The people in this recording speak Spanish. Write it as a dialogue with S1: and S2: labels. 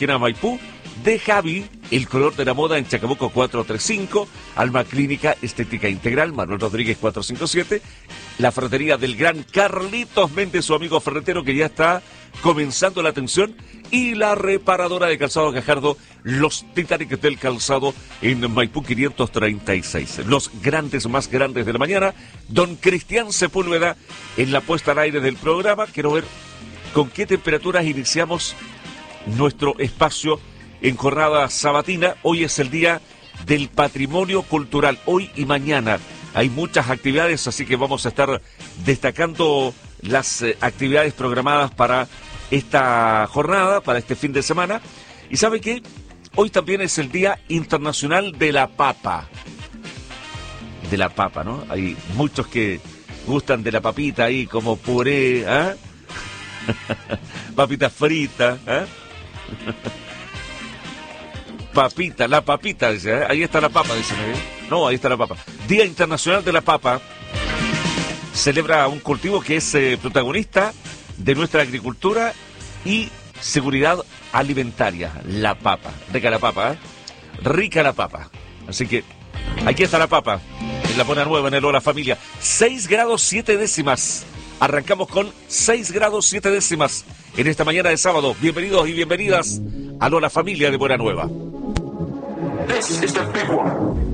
S1: esquina Maipú, de Javi, el color de la moda en Chacabuco 435, Alma Clínica Estética Integral, Manuel Rodríguez 457, la ferretería del gran Carlitos Méndez, su amigo ferretero que ya está comenzando la atención, y la reparadora de calzado Gajardo, los Titanic del calzado en Maipú 536. Los grandes más grandes de la mañana, don Cristian Sepúlveda en la puesta al aire del programa. Quiero ver con qué temperaturas iniciamos nuestro espacio en jornada sabatina. Hoy es el día del patrimonio cultural, hoy y mañana hay muchas actividades, así que vamos a estar destacando las actividades programadas para esta jornada, para este fin de semana. Y ¿sabe qué? Hoy también es el Día Internacional de la Papa. De la papa, ¿no? Hay muchos que gustan de la papita ahí como puré, ¿eh? Papita frita, ¿eh? Papita, la papita, dice, ¿eh? Ahí está la papa, dice, ¿eh? No, ahí está la papa. Día Internacional de la Papa celebra un cultivo que es protagonista de nuestra agricultura y seguridad alimentaria, la papa. Rica la papa, ¿eh? Rica la papa. Así que aquí está la papa, en la Buena Nueva, en el Hola Familia. 6 grados 7 décimas. Arrancamos con 6 grados 7 décimas en esta mañana de sábado. Bienvenidos y bienvenidas a Hola Familia de Buena Nueva.
S2: This is the big one.